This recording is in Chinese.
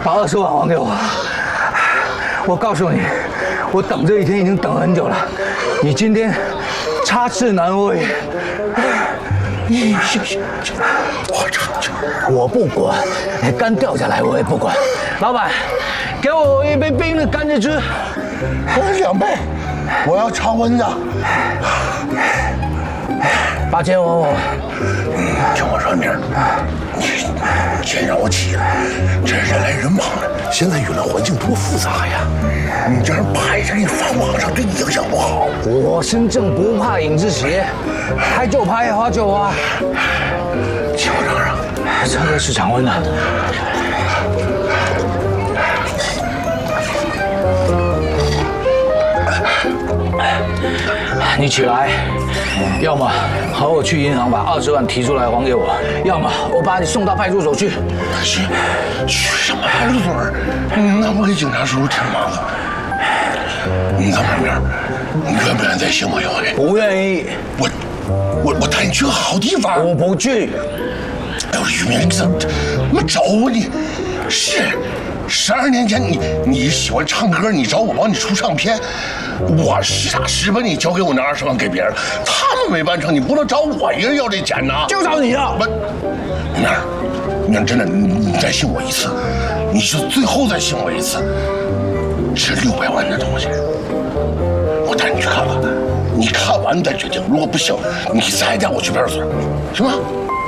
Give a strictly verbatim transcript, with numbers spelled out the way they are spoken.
把二十万还给我。我告诉你，我等这一天已经等很久了。你今天插翅难飞。你行行行，我这我不管，肝掉下来我也不管。老板，给我一杯冰的甘蔗汁， 两杯，我要常温的。 把钱还我。 听我说，明儿，你先让我起来，这人来人往的，现在舆论环境多复杂呀！你这样拍着你放网上，对你影响不好。 我身正不怕影子斜，拍就拍，花就花。 听我嚷嚷， 这个是常温的。你起来，要么和我去银行把二十万提出来还给我，要么我把你送到派出所去。 去去什么派出所？那不给警察叔叔添麻烦。你看明儿，你愿不愿意再信我一回？ 不愿意。 我我我带你去个好地方。 我不去。 哎呦，于明，你怎么怎么找我你？是。十二年前你你喜欢唱歌，你找我帮你出唱片，我实打实把你交给我那二十万给别人，他们没办成，你不能找我一个人要这钱呐！ 就找你要。 我，明儿，明儿真的，你你再信我一次，你就最后再信我一次，值六百万的东西，我带你去看看，你看完再决定。如果不行，你再带我去派出所，行吗？